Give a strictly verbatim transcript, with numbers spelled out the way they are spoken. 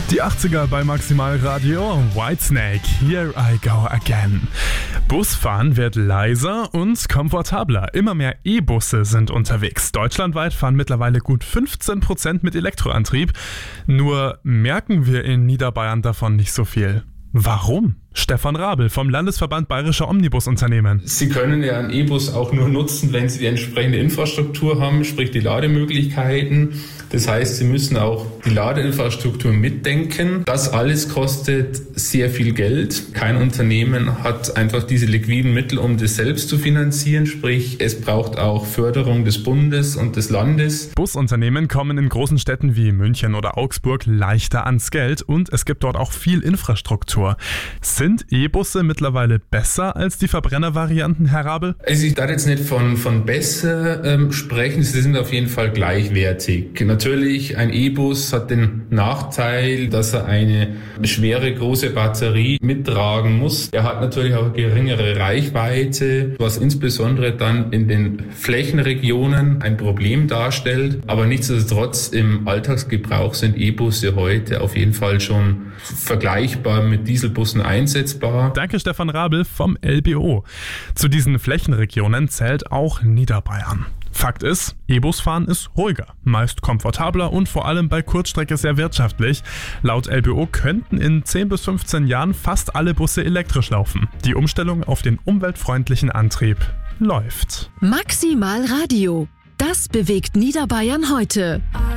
Die achtziger bei Maximal Radio, Whitesnake, Here I Go Again. Busfahren wird leiser und komfortabler. Immer mehr E-Busse sind unterwegs. Deutschlandweit fahren mittlerweile gut fünfzehn Prozent mit Elektroantrieb. Nur merken wir in Niederbayern davon nicht so viel. Warum? Stefan Rabel vom Landesverband Bayerischer Omnibusunternehmen. Sie können ja einen E-Bus auch nur nutzen, wenn Sie die entsprechende Infrastruktur haben, sprich die Lademöglichkeiten. Das heißt, Sie müssen auch die Ladeinfrastruktur mitdenken. Das alles kostet sehr viel Geld. Kein Unternehmen hat einfach diese liquiden Mittel, um das selbst zu finanzieren. Sprich, es braucht auch Förderung des Bundes und des Landes. Busunternehmen kommen in großen Städten wie München oder Augsburg leichter ans Geld und es gibt dort auch viel Infrastruktur. Sind E-Busse mittlerweile besser als die Verbrennervarianten, Herr Rabel? Also ich darf jetzt nicht von, von besser ähm, sprechen, sie sind auf jeden Fall gleichwertig. Natürlich, ein E-Bus hat den Nachteil, dass er eine schwere, große Batterie mittragen muss. Er hat natürlich auch geringere Reichweite, was insbesondere dann in den Flächenregionen ein Problem darstellt. Aber nichtsdestotrotz im Alltagsgebrauch sind E-Busse heute auf jeden Fall schon vergleichbar mit Dieselbussen einsetzbar. Danke Stefan Rabel vom L B O. Zu diesen Flächenregionen zählt auch Niederbayern. Fakt ist, E-Bus-Fahren ist ruhiger, meist komfortabler und vor allem bei Kurzstrecke sehr wirtschaftlich. Laut L B O könnten in zehn bis fünfzehn Jahren fast alle Busse elektrisch laufen. Die Umstellung auf den umweltfreundlichen Antrieb läuft. Maximal Radio. Das bewegt Niederbayern heute.